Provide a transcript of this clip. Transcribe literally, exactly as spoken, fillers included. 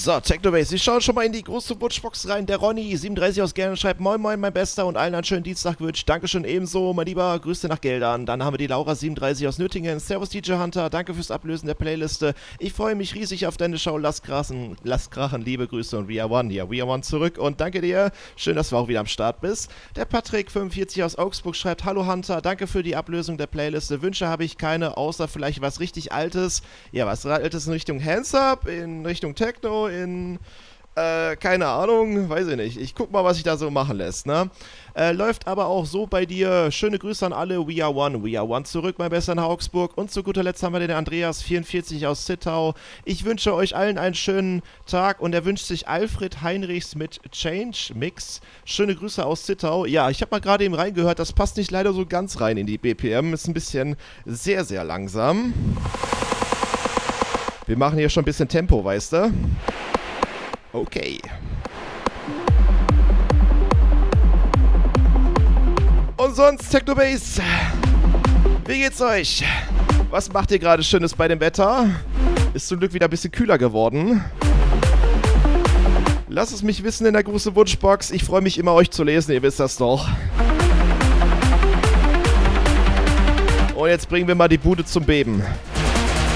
So, Technobase, wir schauen schon mal in die große Wunschbox rein. Der Ronny, siebenunddreißig aus Gern, schreibt Moin Moin, mein Bester und allen einen schönen Dienstag gewünscht. Dankeschön ebenso, mein Lieber, Grüße nach Geldern. Dann haben wir die Laura, siebenunddreißig aus Nöttingen. Servus D J Hunter, danke fürs Ablösen der Playliste. Ich freue mich riesig auf deine Show. Lass krachen, lass krachen, liebe Grüße und We Are One. Ja, We Are One zurück und danke dir. Schön, dass du auch wieder am Start bist. Der Patrick, fünfundvierzig aus Augsburg, schreibt Hallo Hunter, danke für die Ablösung der Playliste. Wünsche habe ich keine, außer vielleicht was richtig Altes. Ja, was Altes in Richtung Hands Up, in Richtung Techno, in... Äh, keine Ahnung, weiß ich nicht. Ich guck mal, was sich da so machen lässt, ne? Äh, läuft aber auch so bei dir. Schöne Grüße an alle. We are one. We are one zurück, mein Bester in Augsburg. Und zu guter Letzt haben wir den Andreas, vierundvierzig aus Zittau. Ich wünsche euch allen einen schönen Tag und er wünscht sich Alfred Heinrichs mit Change Mix. Schöne Grüße aus Zittau. Ja, ich habe mal gerade eben reingehört, das passt nicht leider so ganz rein in die B P M. Ist ein bisschen sehr, sehr langsam. Wir machen hier schon ein bisschen Tempo, weißt du? Okay. Und sonst, Technobase, wie geht's euch? Was macht ihr gerade Schönes bei dem Wetter? Ist zum Glück wieder ein bisschen kühler geworden. Lasst es mich wissen in der großen Wunschbox. Ich freue mich immer, euch zu lesen, ihr wisst das doch. Und jetzt bringen wir mal die Bude zum Beben.